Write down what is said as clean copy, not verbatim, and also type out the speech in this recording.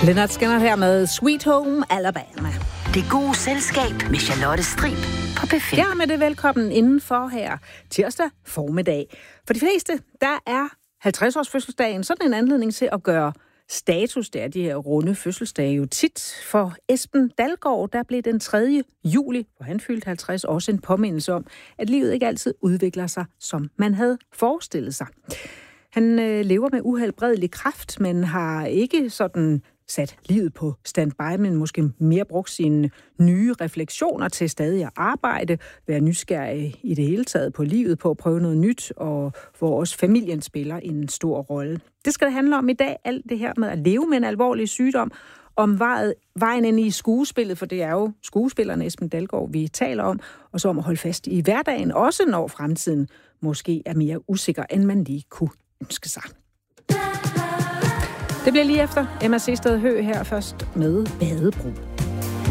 Leonard Skinner her med Sweet Home Alabama. Det gode selskab med Charlotte Strib på P5. Ja, med det velkommen indenfor her tirsdag formiddag. For de fleste, der er 50-års fødselsdagen sådan en anledning til at gøre status. Det er de her runde fødselsdage jo tit. For Esben Dalgaard, der blev den 3. juli, hvor han fyldte 50, også en påmindelse om, at livet ikke altid udvikler sig, som man havde forestillet sig. Han lever med uhelbredelig kræft, men har ikke sådan sat livet på standby, men måske mere brugt sine nye refleksioner til stadig at arbejde, være nysgerrig i det hele taget på livet, på at prøve noget nyt, og hvor også familien spiller en stor rolle. Det skal det handle om i dag, alt det her med at leve med en alvorlig sygdom, om vejen ind i skuespillet, for det er jo skuespilleren Esben Dalgaard, vi taler om, og så om at holde fast i hverdagen, også når fremtiden måske er mere usikker, end man lige kunne ønske sig. Det bliver lige efter Emma Seested Høgh her først med Badebro.